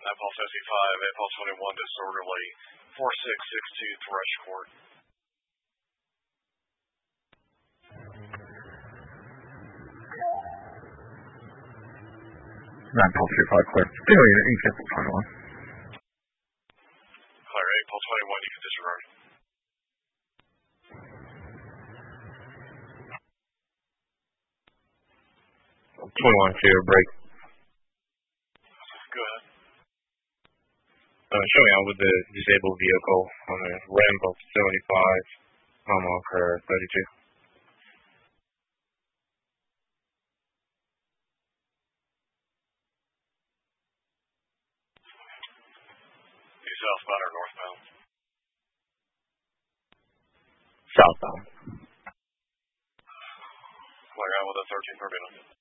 Apple 55, Apple 21 disorderly, 4662 Thrush Court. Apple 35 clear. You get the 21. Clear, Apple 21, you can disregard. 21 clear, break. Go ahead. Show me out with the disabled vehicle on the Rambo 75, Tomahawk 32. Southbound or northbound? Southbound. Clear out with a 13 per minute.